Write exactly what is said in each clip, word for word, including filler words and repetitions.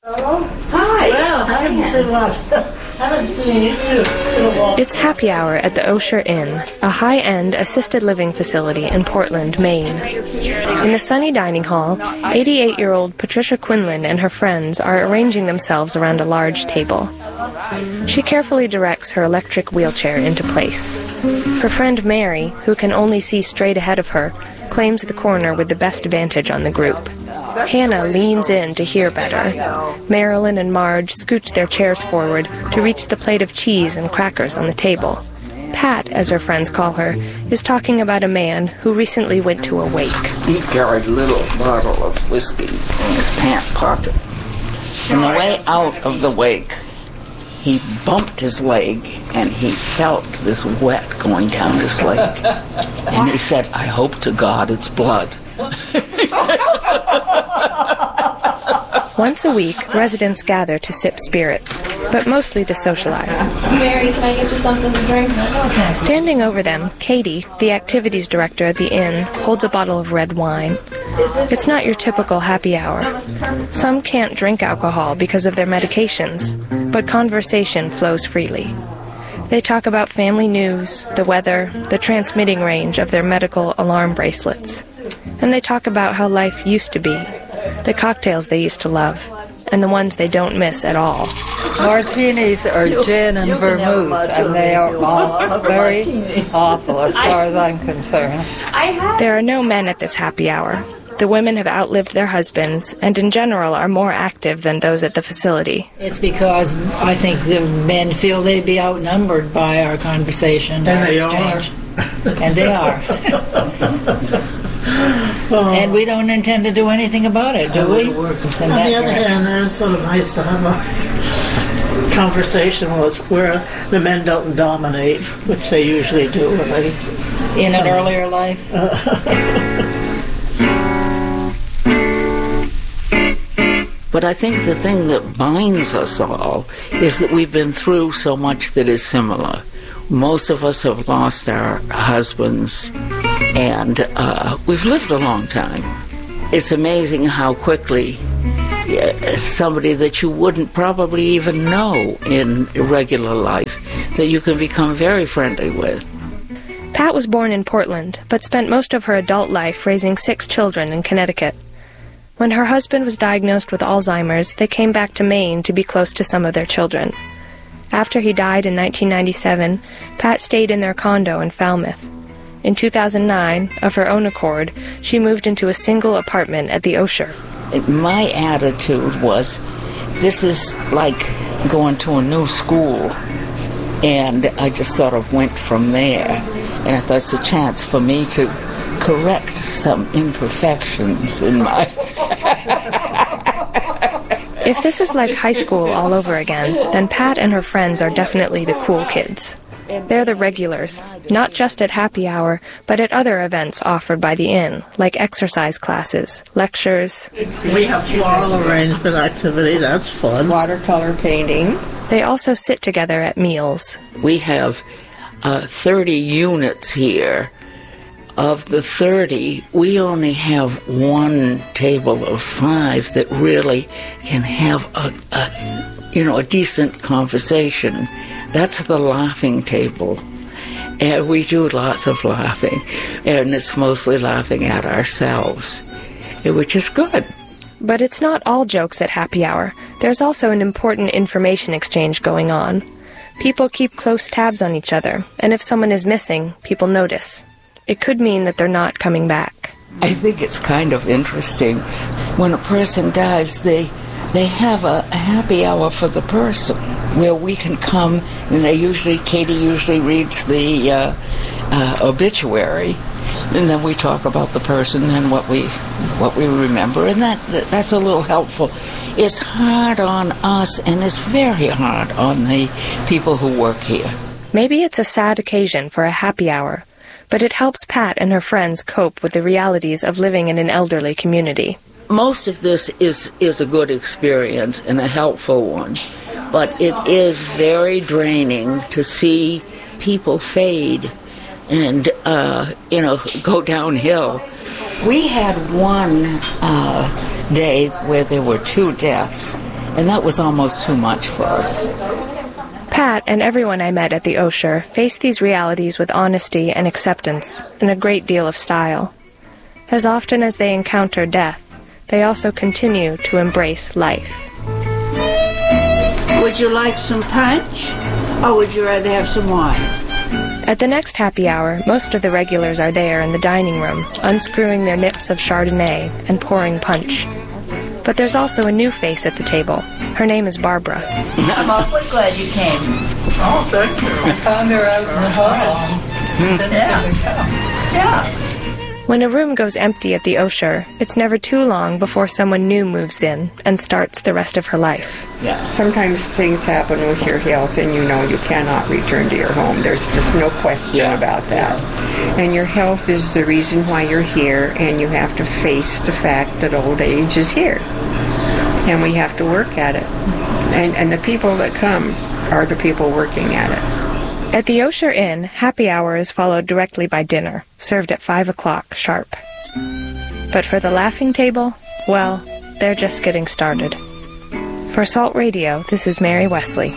Hi. Well, I haven't seen well, haven't seen you two in a while. It's happy hour at the Osher Inn, a high-end assisted living facility in Portland, Maine. In the sunny dining hall, eighty-eight-year-old Patricia Quinlan and her friends are arranging themselves around a large table. She carefully directs her electric wheelchair into place. Her friend Mary, who can only see straight ahead of her, claims the corner with the best vantage on the group. Hannah leans in to hear better. Marilyn and Marge scooch their chairs forward to reach the plate of cheese and crackers on the table. Pat, as her friends call her, is talking about a man who recently went to a wake. He carried a little bottle of whiskey in his pant pocket. On the way out of the wake, he bumped his leg, and he felt this wet going down his leg. And he said, "I hope to God it's blood." Once a week, residents gather to sip spirits, but mostly to socialize. Mary, can I get you something to drink? Standing over them, Katie, the activities director at the inn, holds a bottle of red wine. It's not your typical happy hour. Some can't drink alcohol because of their medications, but conversation flows freely. They talk about family news, the weather, the transmitting range of their medical alarm bracelets. And they talk about how life used to be, the cocktails they used to love, and the ones they don't miss at all. Martinis are gin and vermouth, and they are all very awful as far as I'm concerned. There are no men at this happy hour. The women have outlived their husbands, and in general are more active than those at the facility. It's because I think the men feel they'd be outnumbered by our conversation. And they exchange. are. And they are. Oh. And we don't intend to do anything about it, do we? On the other hand, it's sort of nice to have a conversation was where the men don't dominate, which they usually do. When they, in an earlier life. But I think the thing that binds us all is that we've been through so much that is similar. Most of us have lost our husbands, and uh, we've lived a long time. It's amazing how quickly uh, somebody that you wouldn't probably even know in regular life, that you can become very friendly with. Pat was born in Portland, but spent most of her adult life raising six children in Connecticut. When her husband was diagnosed with Alzheimer's, they came back to Maine to be close to some of their children. After he died in nineteen ninety-seven, Pat stayed in their condo in Falmouth. In two thousand nine, of her own accord, she moved into a single apartment at the Osher. My attitude was, this is like going to a new school, and I just sort of went from there. And I thought it's a chance for me to correct some imperfections in my... If this is like high school all over again, then Pat and her friends are definitely the cool kids. They're the regulars, not just at happy hour, but at other events offered by the inn, like exercise classes, lectures. We have floral arrangement activity, that's fun. Watercolor painting. They also sit together at meals. We have uh, thirty units here. Of the thirty, we only have one table of five that really can have a, a you know, a decent conversation. That's the laughing table. And we do lots of laughing, and it's mostly laughing at ourselves, which is good. But it's not all jokes at happy hour. There's also an important information exchange going on. People keep close tabs on each other, and if someone is missing, people notice. It could mean that they're not coming back. I think it's kind of interesting. When a person dies, they they have a, a happy hour for the person, where we can come, and they usually, Katie usually reads the uh, uh, obituary, and then we talk about the person and what we what we remember, and that that's a little helpful. It's hard on us, and it's very hard on the people who work here. Maybe it's a sad occasion for a happy hour, but it helps Pat and her friends cope with the realities of living in an elderly community. Most of this is, is a good experience and a helpful one, but it is very draining to see people fade and, uh, you know, go downhill. We had one uh, day where there were two deaths, And that was almost too much for us. Pat and everyone I met at the Osher faced these realities with honesty and acceptance and a great deal of style. As often as they encounter death, they also continue to embrace life. Would you like some punch, or would you rather have some wine? At the next happy hour, most of the regulars are there in the dining room, unscrewing their nips of Chardonnay and pouring punch. But there's also a new face at the table. Her name is Barbara. I'm awfully glad you came. Oh, thank you. I found her out in the hall. Yeah. Yeah. When a room goes empty at the Osher, it's never too long before someone new moves in and starts the rest of her life. Yeah. Sometimes things happen with your health and you know you cannot return to your home. There's just no question yeah. about that. And your health is the reason why you're here, and you have to face the fact that old age is here. And we have to work at it. And, and the people that come are the people working at it. At the Osher Inn, happy hour is followed directly by dinner, served at five o'clock sharp. But for the laughing table, well, they're just getting started. For Salt Radio, this is Mary Wesley.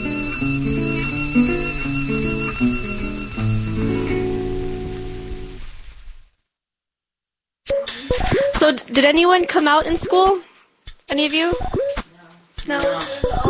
So, did anyone come out in school? Any of you? No. No.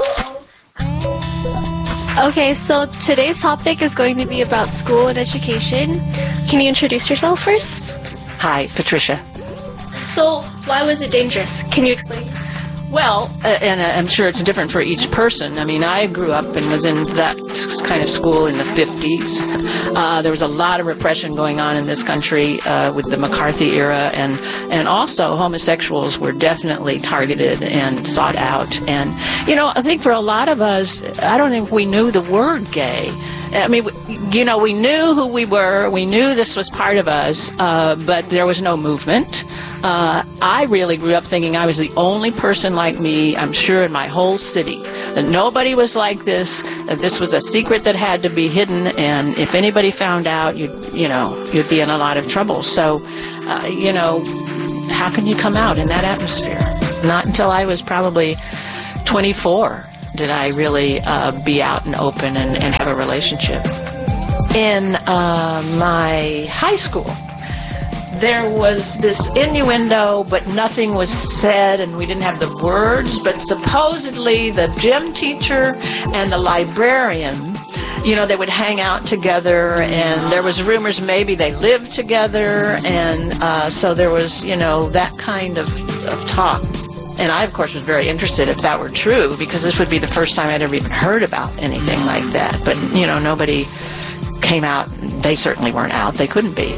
Okay, so today's topic is going to be about school and education. Can you introduce yourself first? Hi, Patricia. So, why was it dangerous? Can you explain? Well, uh, and uh, I'm sure it's different for each person. I mean, I grew up and was in that kind of school in the fifties. Uh, there was a lot of repression going on in this country uh, with the McCarthy era, and, and also homosexuals were definitely targeted and sought out. And, you know, I think for a lot of us, I don't think we knew the word gay. I mean, you know, we knew who we were. We knew this was part of us, uh, but there was no movement. Uh, I really grew up thinking I was the only person like me, I'm sure, in my whole city. That nobody was like this, that this was a secret that had to be hidden, and if anybody found out, you'd, you know, you'd be in a lot of trouble. So, uh, you know, how can you come out in that atmosphere? Not until I was probably twenty-four did I really uh, be out and open and, and have a relationship. In uh, my high school, there was this innuendo, but nothing was said, and we didn't have the words, but supposedly the gym teacher and the librarian, you know, they would hang out together, and there was rumors maybe they lived together, and uh, so there was, you know, that kind of, of talk. And I, of course, was very interested if that were true, because this would be the first time I'd ever even heard about anything like that. But, you know, nobody came out. They certainly weren't out. They couldn't be.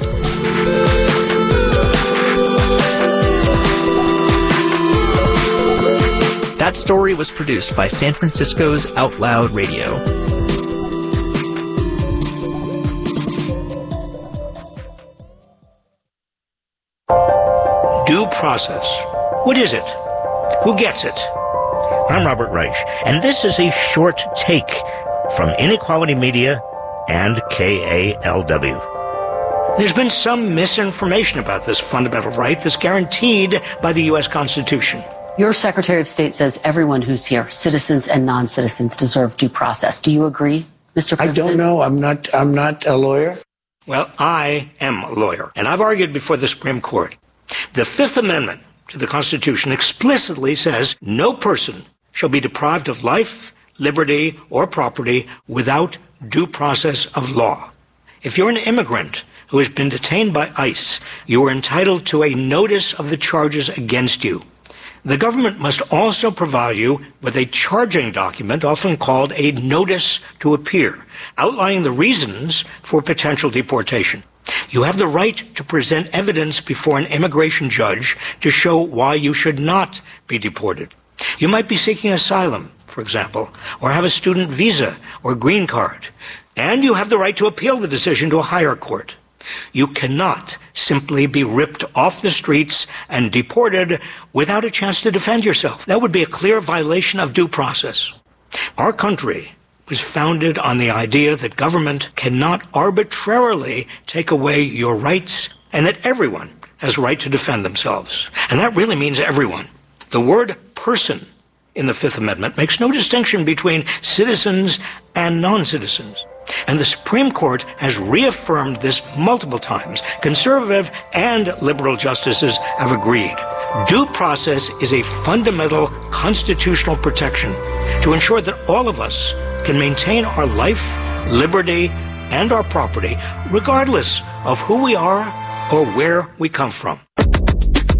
That story was produced by San Francisco's Out Loud Radio. Due process. What is it? Who gets it? I'm Robert Reich, and this is a short take from Inequality Media and K A L W. There's been some misinformation about this fundamental right that's guaranteed by the U S Constitution. Your Secretary of State says everyone who's here, citizens and non-citizens, deserve due process. Do you agree, Mister President? I don't know. I'm not, I'm not a lawyer. Well, I am a lawyer, and I've argued before the Supreme Court. The Fifth Amendment to the Constitution explicitly says no person shall be deprived of life, liberty, or property without due process of law. If you're an immigrant who has been detained by ICE, you are entitled to a notice of the charges against you. The government must also provide you with a charging document, often called a notice to appear, outlining the reasons for potential deportation. You have the right to present evidence before an immigration judge to show why you should not be deported. You might be seeking asylum, for example, or have a student visa or green card, and you have the right to appeal the decision to a higher court. You cannot simply be ripped off the streets and deported without a chance to defend yourself. That would be a clear violation of due process. Our country was founded on the idea that government cannot arbitrarily take away your rights, and that everyone has a right to defend themselves. And that really means everyone. The word person in the Fifth Amendment makes no distinction between citizens and non-citizens. And the Supreme Court has reaffirmed this multiple times. Conservative and liberal justices have agreed. Due process is a fundamental constitutional protection to ensure that all of us can maintain our life, liberty, and our property, regardless of who we are or where we come from.